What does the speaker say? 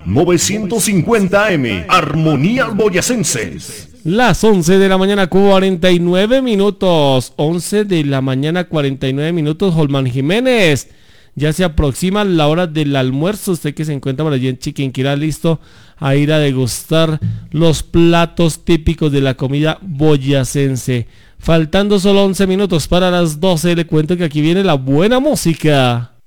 950 AM, Armonía Boyacenses. Las 11 de la mañana, 49 minutos. 11 de la mañana, 49 minutos. Holman Jiménez. Ya se aproxima la hora del almuerzo. Usted que se encuentra por allí en Chiquinquirá, listo a ir a degustar los platos típicos de la comida boyacense. Faltando solo 11 minutos para las 12, le cuento que aquí viene la buena música.